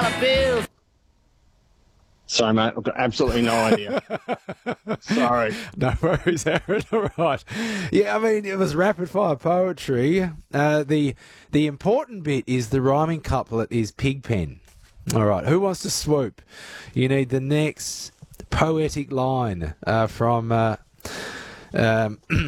Sorry, mate. I've got absolutely no idea. Sorry. No worries, Aaron. All right. Yeah, I mean, it was rapid fire poetry. The important bit is the rhyming couplet is Pigpen. All right. Who wants to swoop? You need the next poetic line from